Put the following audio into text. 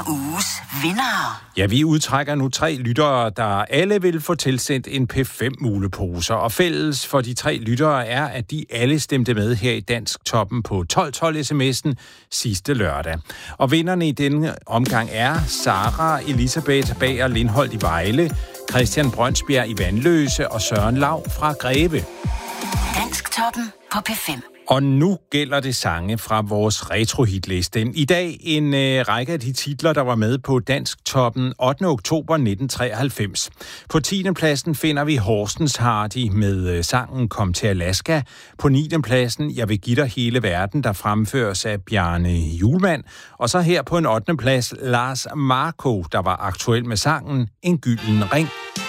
uges vinder. Ja, vi udtrækker nu 3 lyttere, der alle vil få tilsendt en P5-mulepose. Og fælles for de 3 lyttere er, at de alle stemte med her i Dansk Toppen på 1212 sms'en sidste lørdag. Og vinderne i denne omgang er Sara Elisabeth Bager Lindholdt i Vejle, Christian Brønsbjerg i Vandløse og Søren Lav fra Greve. Dansk Toppen på P5. Og nu gælder det sange fra vores retrohitliste. I dag en række af de titler, der var med på Dansk Toppen 8. oktober 1993. På 10. pladsen finder vi Horsens Hardy med sangen Kom til Alaska. På 9. pladsen Jeg vil give dig hele verden, der fremføres af Bjarne Hjulmand. Og så her på en 8. plads Lars Marco, der var aktuel med sangen En gylden ring.